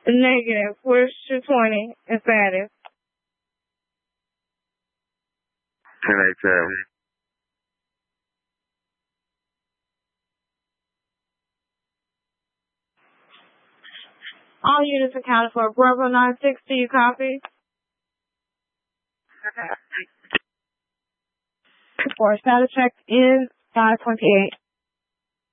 Negative. Where's 220 and status? 1087. All units accounted for. Bravo 96, do you copy? For status check is 528.